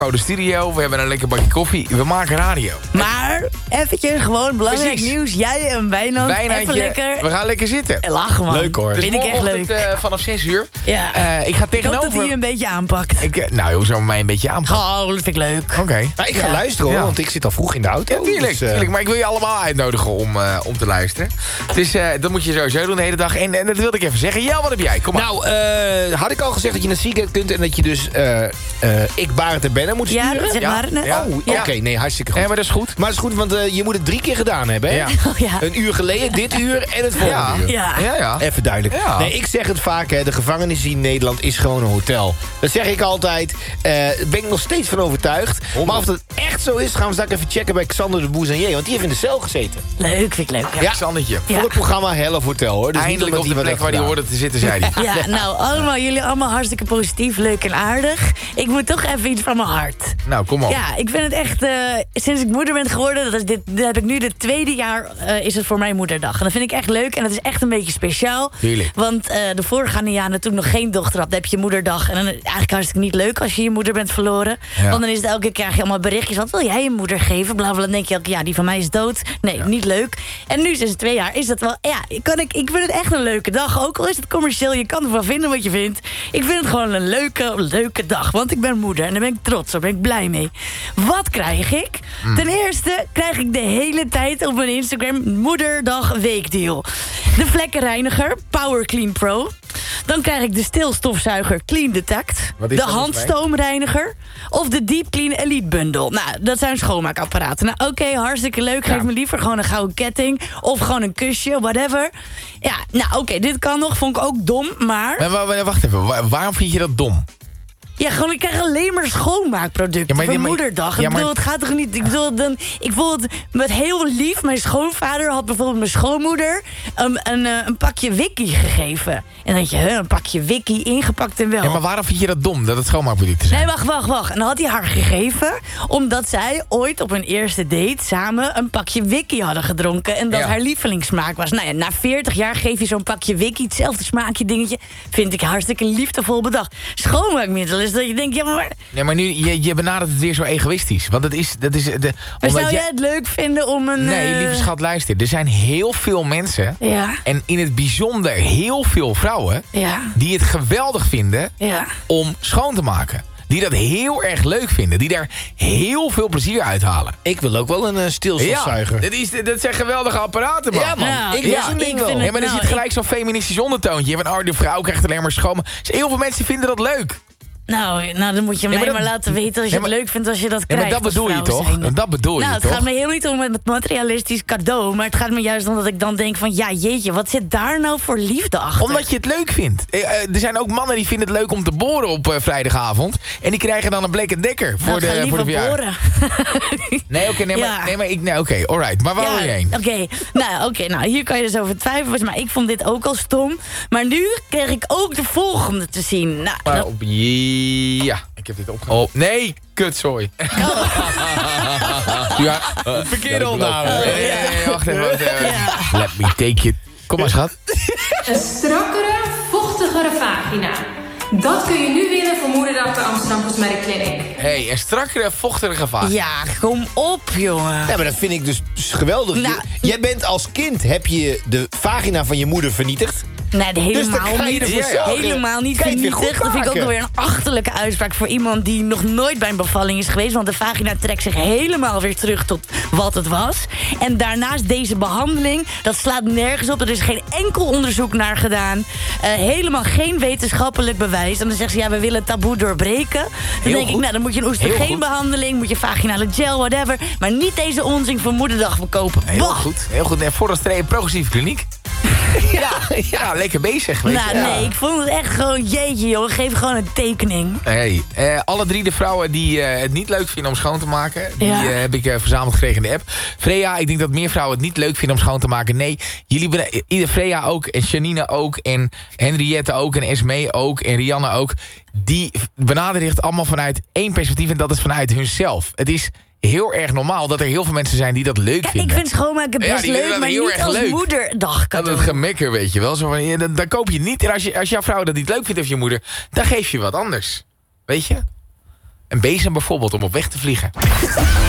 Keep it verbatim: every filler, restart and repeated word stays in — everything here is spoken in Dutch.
de studio, we hebben een lekker bakje koffie. We maken radio. Maar eventjes gewoon belangrijk Precies. nieuws. Jij en Wijnand, Wijnandje, even lekker. we gaan lekker zitten. Lachen, man. Leuk, hoor. Dus Vind ik echt leuk. morgenochtend, uh, vanaf zes uur. Ja. Uh, ik ga Ik hoop tegenover... dat hij je een beetje aanpakt. Ik, uh, nou, hoezo mij een beetje aanpakken? Oh, dat vind ik leuk. Oké. Okay. Nou, ik ga Ja. luisteren hoor, Ja. want ik zit al vroeg in de auto. Ja, tuurlijk, dus, uh, tuurlijk. Maar ik wil je allemaal uitnodigen om, uh, om te luisteren. Dus uh, dat moet je sowieso doen de hele dag. En, en dat wilde ik even zeggen. Ja, wat heb jij? Kom maar. Nou, uh, had ik al gezegd dat je naar Seagate kunt en dat je dus uh, uh, ik, Barend en Benna moet Ja, sturen? dat zeg Ja. maar. Nee. Ja. Oh, Ja. oké. Nee, hartstikke goed. Ja, maar dat is goed. Maar het is goed, want uh, je moet het drie keer gedaan hebben, hè? Ja. Oh, ja. Een uur geleden, dit uur en het volgende Ja. uur. Ja. Ja, ja. Even duidelijk. Ja. Nee, ik zeg het vaak, hè, de gevangenis in Nederland is gewoon een hotel. Dat zeg ik altijd. Uh, Daar ben ik nog steeds van overtuigd. Maar of dat echt zo is, gaan we straks even checken bij Xander de Bouzanier. Want die heeft in de cel gezeten. Leuk, vind ik leuk. Ja. Ja. Sandertje. Ja. Voor het programma Hell of Hotel, hoor. Dus Eindelijk op de plek waar die hoorde te zitten, zei hij. Ja, nou, allemaal, jullie allemaal hartstikke positief, leuk en aardig. Ik moet toch even iets van mijn hart. Nou, kom op. Ja, ik vind het echt, uh, sinds ik moeder ben geworden, dat is dit, dat heb ik nu de tweede jaar, uh, is het voor mij moederdag. En dat vind ik echt leuk en dat is echt een beetje speciaal. Tuurlijk. Want uh, de voorgaande jaren, toen ik nog geen dochter had, dan heb je moederdag. En dan is het eigenlijk hartstikke niet leuk als je je moeder bent verloren. Ja. Want dan is het elke keer, krijg je allemaal berichtjes, wat wil jij je moeder geven? Bla bla, dan denk je ook, ja, die van mij is dood. Nee, Ja. niet leuk. En nu, sinds twee jaar, is dat wel, ja, kan ik, ik vind het echt een leuke dag. Ook al is het commercieel, je kan ervan vinden wat je vindt. Ik vind het gewoon een leuke, leuke dag. Want ik ben moeder en daar ben ik trots op, daar ben ik blij mee. Wat krijg ik? Mm. Ten eerste krijg ik de hele tijd op mijn Instagram Moederdag Weekdeal. De vlekkenreiniger Power Clean Pro. Dan krijg ik de stilstofzuiger Clean Detect. Wat is De dat, handstoomreiniger. Of de Deep Clean Elite Bundle. Nou, dat zijn schoonmaakapparaten. Nou, oké, okay, hartstikke leuk. Geef Ja. me liever gewoon een gouden ketting. Of gewoon een kusje, whatever. Ja, nou oké, okay, dit kan nog. Vond ik ook dom, maar... Maar, wa- wa- wacht even, Wa- waarom vind je dat dom? Ja, gewoon, ik krijg alleen maar schoonmaakproducten Ja, maar- voor ja, maar- moederdag. ja, Ik bedoel, maar- het gaat toch niet... Ik bedoel, dan, ik voel het met heel lief. Mijn schoonvader had bijvoorbeeld mijn schoonmoeder een, een, eh, een pakje Wiki gegeven. En dan denk je, huh, een pakje Wiki ingepakt en wel. Ja, maar waarom vind je dat dom, dat het schoonmaakproducten zijn? Nee, wacht, wacht, wacht. En dan had hij haar gegeven omdat zij ooit op hun eerste date samen een pakje Wiki hadden gedronken. En dat Ja. haar lievelingssmaak was. Nou ja, na veertig jaar geef je zo'n pakje Wiki, hetzelfde smaakje dingetje. Vind ik hartstikke liefdevol bedacht. Schoonmaakmiddel is dat je denkt, ja maar... Nee, maar nu, je, je benadert het weer zo egoïstisch. Want het is... Dat is de, Maar omdat zou jij- jij het leuk vinden om een... Nee, eh, lieve schat, luister. Er zijn heel veel mensen... Ja, en in het bijzonder heel veel vrouwen... ja, die het geweldig vinden ja. om schoon te maken. Die dat heel erg leuk vinden. Die daar heel veel plezier uithalen. Ik wil ook wel een uh, stilstofzuiger. Ja, dat, is, dat zijn geweldige apparaten, man. Ja, man. Nou, ik ja, was een ding ik wel. vind Nee, het- maar er nou, zit gelijk zo'n feministisch ondertoontje. Van, oh, de vrouw krijgt alleen maar schoon. Dus heel veel mensen vinden dat leuk. Nou, nou, dan moet je mij maar maar, dat- laten weten als je Nee, maar- het leuk vindt als je dat Ja, krijgt. maar dat als bedoel je vrouw toch? zijnde. Dat bedoel je Nou, het toch? gaat me heel niet om het materialistisch cadeau. Maar het gaat me juist om dat ik dan denk van... Ja, jeetje, wat zit daar nou voor liefde achter? Omdat je het leuk vindt. Eh, eh, er zijn ook mannen die vinden het leuk om te boren op eh, vrijdagavond. En die krijgen dan een Black Decker voor Nou, de, ga voor de liever verjaardag. boren. Nee, oké, nee, Ja. maar, nee, maar ik... Nee, oké, alright. Maar waar wil je heen? Oké, nou, oké, nou, hier kan je dus over twijfelen. Maar ik vond dit ook al stom. Maar nu kreeg ik ook de volgende te zien. Nou, Maar dat- op... Ja, ik heb dit opgenomen. Op, nee, kut, sorry. ja, Verkeerde opname. Ja, ja, ja, wacht even. Wacht even. Ja. Let me take you. Kom maar, schat. Een strakkere, vochtigere vagina. Dat kun je nu winnen voor Moederdag bij Amsterdam Cosmetic Clinic. Hey, een strakkere, vochtige vaat. ja, kom op, jongen. Ja, maar dat vind ik dus geweldig. Nou, Je- jij bent als kind, heb je de vagina van je moeder vernietigd? Nee, Dus helemaal dan ga je niet. ervoor Ja, ja. zorgen. Helemaal niet Kan je het weer vernietigd. goed Dat vind ik ook maken? alweer een achterlijke uitspraak voor iemand die nog nooit bij een bevalling is geweest. Want de vagina trekt zich helemaal weer terug tot wat het was. En daarnaast deze behandeling, dat slaat nergens op. Er is geen enkel onderzoek naar gedaan. Uh, helemaal geen wetenschappelijk bewijs. En dan zeggen ze, ja, we willen het taboe doorbreken. Dan Heel denk ik, goed. nou, dan moet je een Heel oestrogeenbehandeling, moet je vaginale gel, whatever. Maar niet deze onzin voor moederdag verkopen. Heel Bah. goed, heel goed. En voor dat streep progressieve kliniek. ja, ja, lekker bezig. Weet Nou, je. nee, ik vond het echt gewoon, jeetje, joh. Geef gewoon een tekening. Hey, eh, alle drie de vrouwen die eh, het niet leuk vinden om schoon te maken... die Ja. eh, heb ik eh, verzameld gekregen in de app. Freya, ik denk dat meer vrouwen het niet leuk vinden om schoon te maken. Nee, jullie bena- ieder Freya ook, en Janine ook... en Henriette ook, en Esmee ook, en Rianne ook... die benaderen het allemaal vanuit één perspectief... en dat is vanuit hunzelf. Het is heel erg normaal dat er heel veel mensen zijn die dat leuk Ja, vinden. ik vind schoonmaken Ja, best die vinden leuk, dat maar heel niet erg als leuk. moederdag Dat cadeau. het gemekker, weet je wel. Zo van, ja, dan, dan koop je het niet. En als, je, als jouw vrouw dat niet leuk vindt of je moeder... dan geef je wat anders. Weet je? Een bezem bijvoorbeeld, om op weg te vliegen.